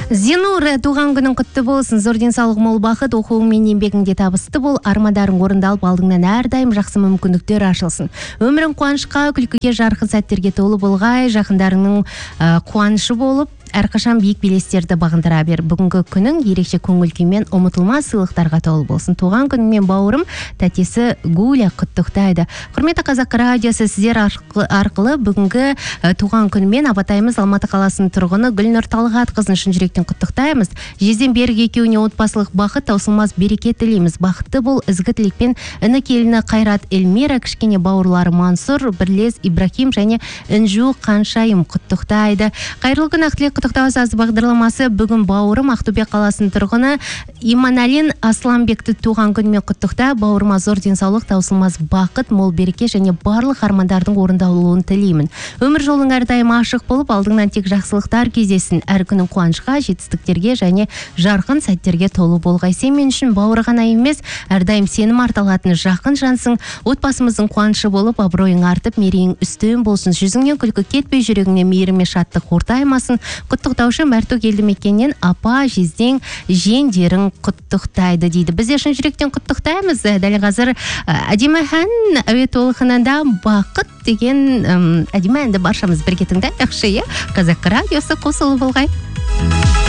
Зинур, туған күнің құтты болсын, зор денсаулық мол бақыт, оқуың мен еңбегіңде табысты бол, армадарың орындалып, алдыңнан әрдайым жақсы мүмкіндіктер ашылсын. Өмірің қуанышқа, күлкіге, жарқын сәттерге толы болғай, жақындарыңның қуанышы болып, әрқашан биік белестерді бағындыра бер. Бүгінгі күнің ерекше көңіл күймен ұмытылмас сыйлықтарға толы болсын. Туған күніңмен бауырым, тәтесі Гуля құттықтайды. Құрметті Қазақ радиосы, сіздер арқылы бүгінгі туған күнмен Абатайымыз Алматы қаласының тұрғыны Гүлнұр Талғатқызын шын жүректен құттықтаймыз. Жезден берік екеуіне отбасылық бақыт, таусылмас береке тілейміз. Бақытты бол, ізгі тілекпен іні келіні Қайрат Эльмира, кішкене бауырлары Мансұр, Бірлез Ибрахим және Інжу Қаншайым құттықтайды. Қайырлы күн, ақтілек құттықтау сазы бағдарламасы бүгін бауырым Ақтөбе қаласының тұрғыны Иманалин Асланбекті туған күнмен құттықта. Бауырыма зор денсаулық, таусылмас бақыт, мол береке және барлық армандардың орындалуын тілеймін. Өмір жолың әрдайым ашық болып, алдыңнан тек жақсылықтар кездесін. Әр күнің қуанышқа, жетістіктерге және жарқын сәттерге толы болғай. Сен мен үшін бауыр ғана емес, әрдайым сенім артылатын жақын жансың. Отбасымыздың қуанышы болып, абыройың артып, мерейің үстем болсын. Жүзіңнен күлкі кетпей, жүрегіңе мейірім мен шаттық ортаймасын. Құттықтаушы Мәртөк елді мекеннен апа, жездең, жеңдерің құттықтайды дейді. Біз шын жүректен құттықтаймыз. Дәл қазір әдемі ән әуе толқынында бақыт деген әдемі әнді баршамыз бірге тыңдайықшы, Қазақ радиосы қосылып болғай.